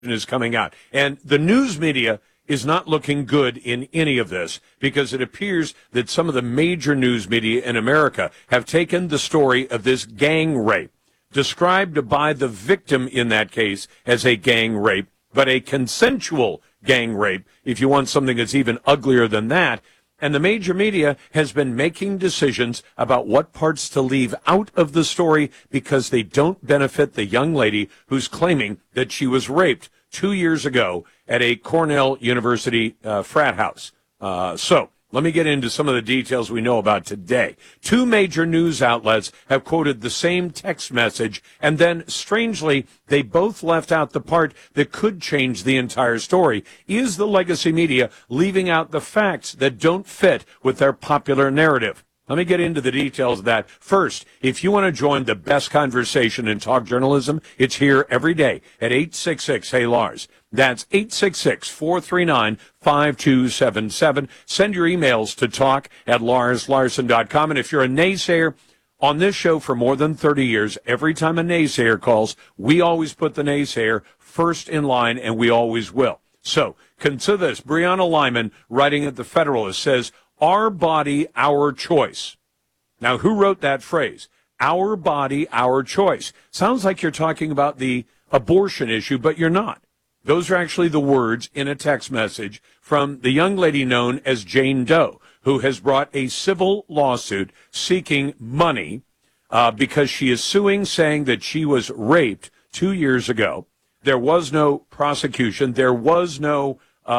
is coming out. And the news media is not looking good in any of this, because it appears that some of the major news media in America have taken the story of this gang rape, described by the victim in that case as a gang rape, but a consensual gang rape, if you want something that's even uglier than that. And the major media has been making decisions about what parts to leave out of the story because they don't benefit the young lady who's claiming that she was raped 2 years ago at a Cornell University frat house. So let me get into some of the details we know about today. Two major news outlets have quoted the same text message, and then, strangely, they both left out the part that could change the entire story. Is the legacy media leaving out the facts that don't fit with their popular narrative? Let me get into the details of that. First, if you want to join the best conversation in talk journalism, it's here every day at 866-HEY-LARS. That's 866-439-5277. Send your emails to talk@larslarson.com. And if you're a naysayer, on this show for more than 30 years, every time a naysayer calls, we always put the naysayer first in line, and we always will. So consider this. Brianna Lyman, writing at The Federalist, says, "Our body, our choice." Now, who wrote that phrase? Our body, our choice. Sounds like you're talking about the abortion issue, but you're not. Those are actually the words in a text message from the young lady known as Jane Doe, who has brought a civil lawsuit seeking money because she is suing, saying that she was raped 2 years ago. There was no prosecution. There was no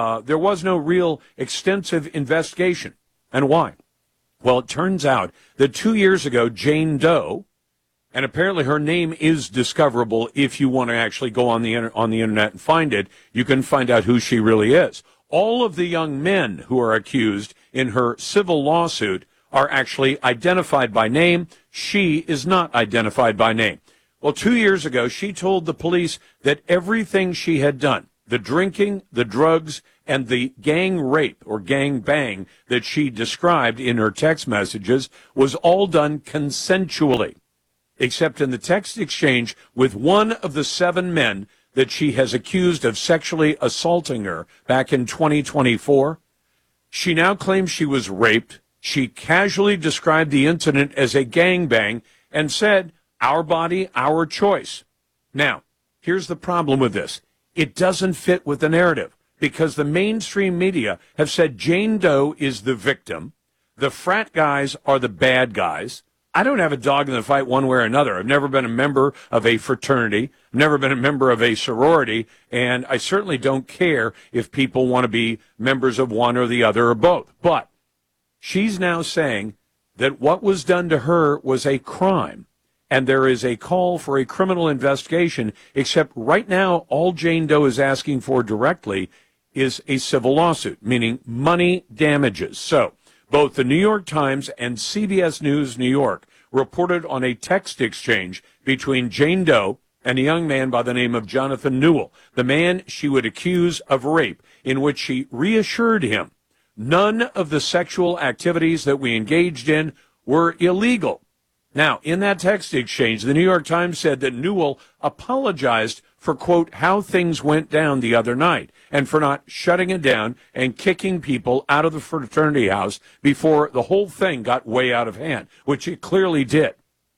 real extensive investigation. And why? Well, it turns out that 2 years ago, Jane Doe, and apparently her name is discoverable if you want to actually go on the internet and find it. You can find out who she really is. All of the young men who are accused in her civil lawsuit are actually identified by name. She is not identified by name. Well, 2 years ago, she told the police that everything she had done, the drinking, the drugs, and the gang rape or gang bang that she described in her text messages was all done consensually, except in the text exchange with one of the 7 men that she has accused of sexually assaulting her back in 2024. She now claims she was raped. She casually described the incident as a gangbang and said, "Our body, our choice." Now, here's the problem with this. It doesn't fit with the narrative because the mainstream media have said Jane Doe is the victim. The frat guys are the bad guys. I don't have a dog in the fight one way or another. I've never been a member of a fraternity. I've never been a member of a sorority. And I certainly don't care if people want to be members of one or the other or both. But she's now saying that what was done to her was a crime. And there is a call for a criminal investigation, except right now all Jane Doe is asking for directly is a civil lawsuit, meaning money damages. So both the New York Times and CBS News New York reported on a text exchange between Jane Doe and a young man by the name of Jonathan Newell, the man she would accuse of rape, in which she reassured him none of the sexual activities that we engaged in were illegal. Now, in that text exchange, the New York Times said that Newell apologized for, quote, how things went down the other night and for not shutting it down and kicking people out of the fraternity house before the whole thing got way out of hand, which it clearly did.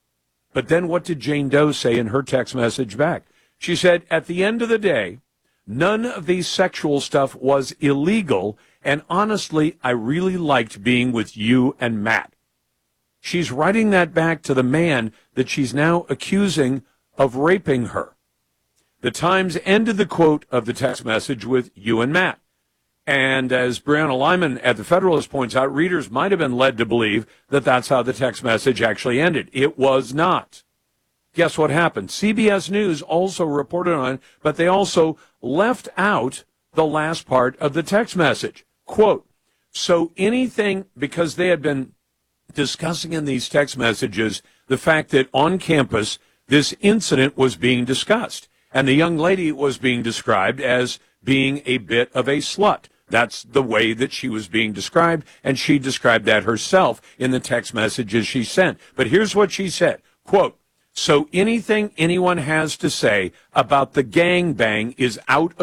But then what did Jane Doe say in her text message back? She said, at the end of the day, none of these sexual stuff was illegal, and honestly, I really liked being with you and Matt. She's writing that back to the man that she's now accusing of raping her. The Times ended the quote of the text message with you and Matt. And as Brianna Lyman at The Federalist points out, readers might have been led to believe that that's how the text message actually ended. It was not. Guess what happened? CBS News also reported on it, but they also left out the last part of the text message. Quote, so anything, because they had been discussing in these text messages the fact that on campus this incident was being discussed, and the young lady was being described as being a bit of a slut. That's the way that she was being described, and she described that herself in the text messages she sent. But here's what she said, quote, So anything anyone has to say about the gangbang is out